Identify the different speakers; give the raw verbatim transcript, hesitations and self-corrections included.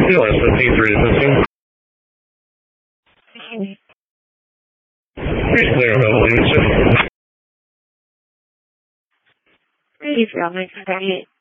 Speaker 1: Feeling for P three assisting. Pretty clear about leadership.
Speaker 2: Please, Roman,